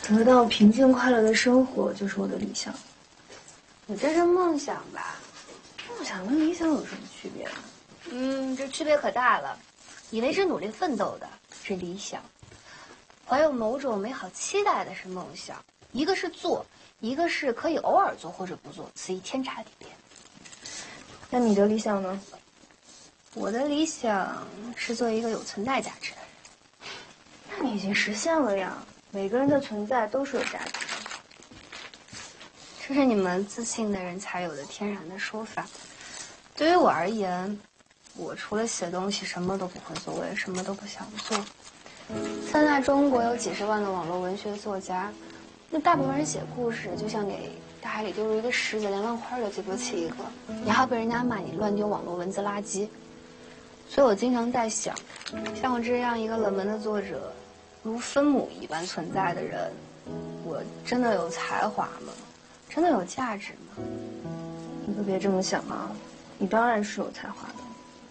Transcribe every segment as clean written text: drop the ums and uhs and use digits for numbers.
得到平静快乐的生活就是我的理想。 你这是梦想吧？ 梦想跟理想有什么区别呢？ 这区别可大了。以为是努力奋斗的是理想，怀有某种美好期待的是梦想。一个是做，一个是可以偶尔做或者不做，此一天差地别。 那你的理想呢？ 我的理想是做一个有存在价值的人。 那你已经实现了呀！每个人的存在都是有价值的。 这是你们自信的人才有的天然的说法。对于我而言，我除了写东西什么都不会做，我也什么都不想做。现在中国有几十万的网络文学作家，那大部分人写故事就像给大海里丢入一个石子，连浪花都记不起一个，你还要被人家骂你乱丢网络文字垃圾。所以我经常在想，像我这样一个冷门的作者，如分母一般存在的人，我真的有才华吗？真的有价值吗？ 你可别这么想啊，你当然是有才华的。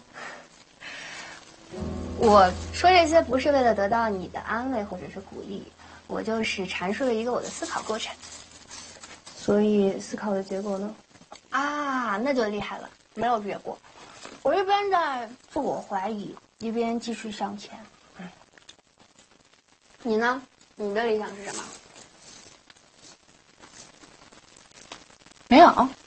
我说这些不是为了得到你的安慰或者是鼓励，我就是阐述了一个我的思考过程。 所以思考的结果呢？ 啊，那就厉害了，没有结果。我一边在自我怀疑，一边继续向前。你呢？你的理想是什么？ 没有。